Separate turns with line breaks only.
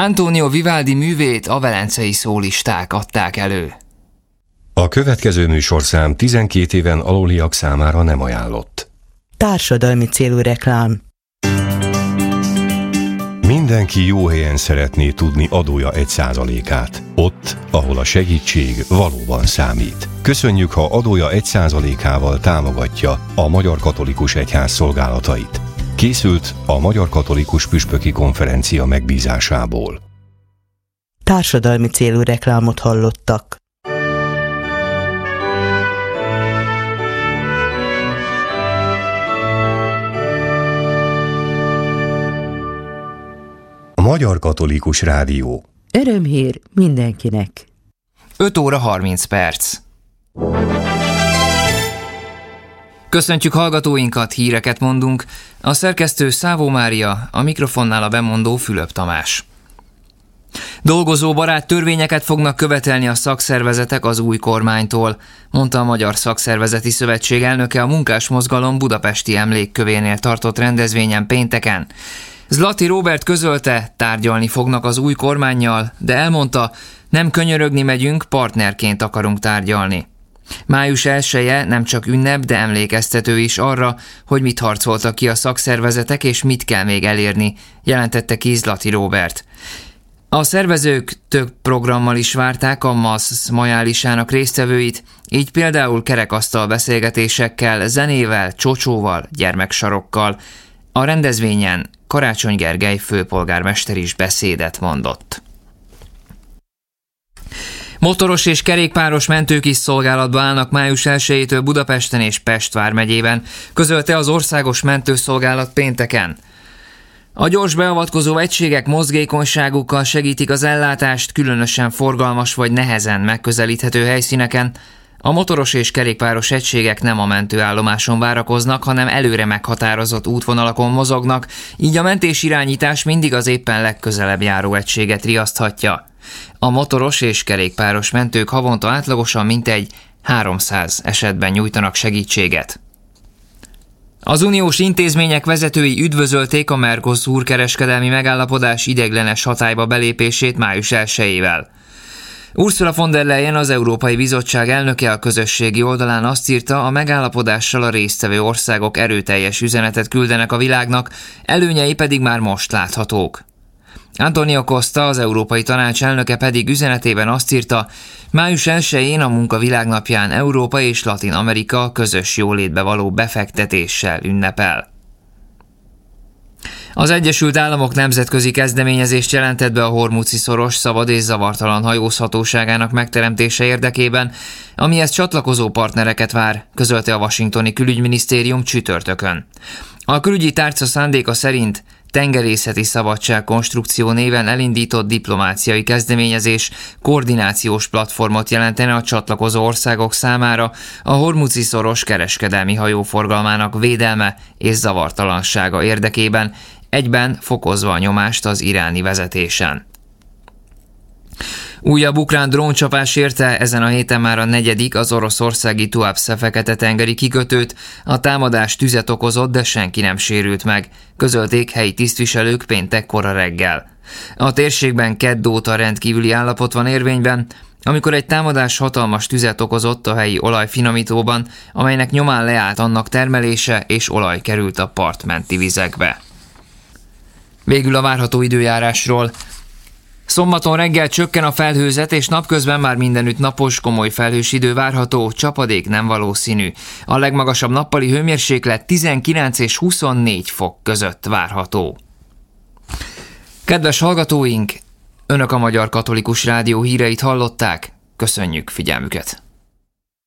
Antonio Vivaldi művét a velencei szólisták adták elő.
A következő műsorszám 12 éven aluliak számára nem ajánlott.
Társadalmi célú reklám.
Mindenki jó helyen szeretné tudni adója 1%-át. Ott, ahol a segítség valóban számít. Köszönjük, ha adója 1%-ával támogatja a Magyar Katolikus Egyház szolgálatait. Készült a Magyar Katolikus Püspöki Konferencia megbízásából.
Társadalmi célú reklámot hallottak.
Magyar Katolikus Rádió.
Örömhír mindenkinek.
5 óra 30 perc. Köszöntjük hallgatóinkat, híreket mondunk. A szerkesztő Szávó Mária, a mikrofonnál a bemondó Fülöp Tamás. Dolgozóbarát törvényeket fognak követelni a szakszervezetek az új kormánytól, mondta a Magyar Szakszervezeti Szövetség elnöke a Munkásmozgalom budapesti emlékkövénél tartott rendezvényen pénteken. Zlati Róbert közölte, tárgyalni fognak az új kormánnyal, de elmondta, nem könyörögni megyünk, partnerként akarunk tárgyalni. Május 1-je nem csak ünnep, de emlékeztető is arra, hogy mit harcoltak ki a szakszervezetek és mit kell még elérni, jelentette ki Zlati Róbert. A szervezők több programmal is várták a MASZ majálisának résztvevőit, így például kerekasztal beszélgetésekkel, zenével, csocsóval, gyermeksarokkal. A rendezvényen Karácsony Gergely főpolgármester is beszédet mondott. Motoros és kerékpáros mentők is szolgálatba állnak május 1-től Budapesten és Pest vármegyében, közölte az Országos Mentőszolgálat pénteken. A gyors beavatkozó egységek mozgékonyságukkal segítik az ellátást különösen forgalmas vagy nehezen megközelíthető helyszíneken. A motoros és kerékpáros egységek nem a mentőállomáson várakoznak, hanem előre meghatározott útvonalakon mozognak, így a mentésirányítás mindig az éppen legközelebb járó egységet riaszthatja. A motoros és kerékpáros mentők havonta átlagosan mintegy 300 esetben nyújtanak segítséget. Az uniós intézmények vezetői üdvözölték a Mercosur kereskedelmi megállapodás ideiglenes hatályba belépését május 1-ével. Ursula von der Leyen, az Európai Bizottság elnöke a közösségi oldalán azt írta, a megállapodással a résztvevő országok erőteljes üzenetet küldenek a világnak, előnyei pedig már most láthatók. Antonio Costa, az Európai Tanács elnöke pedig üzenetében azt írta, május 1-én a Munka Világnapján Európa és Latin Amerika közös jólétbe való befektetéssel ünnepel. Az Egyesült Államok nemzetközi kezdeményezést jelentett be a Hormuzi-szoros szabad és zavartalan hajózhatóságának megteremtése érdekében, amihez csatlakozó partnereket vár, közölte a washingtoni külügyminisztérium csütörtökön. A külügyi tárca szándéka szerint tengerészeti szabadság konstrukció néven elindított diplomáciai kezdeményezés koordinációs platformot jelentene a csatlakozó országok számára a Hormuzi-szoros kereskedelmi hajóforgalmának védelme és zavartalansága érdekében, egyben fokozva a nyomást az iráni vezetésen. Újabb ukrán dróncsapás érte ezen a héten már a 4. az oroszországi Tuapse fekete-tengeri kikötőt, a támadás tüzet okozott, de senki nem sérült meg, közölték helyi tisztviselők péntek kora reggel. A térségben kedd óta rendkívüli állapot van érvényben, amikor egy támadás hatalmas tüzet okozott a helyi olajfinomítóban, amelynek nyomán leállt annak termelése és olaj került a partmenti vizekbe. Végül a várható időjárásról. Szombaton reggel csökken a felhőzet, és napközben már mindenütt napos, komoly felhős idő várható, csapadék nem valószínű. A legmagasabb nappali hőmérséklet 19 és 24 fok között várható. Kedves hallgatóink, Önök a Magyar Katolikus Rádió híreit hallották, köszönjük figyelmüket!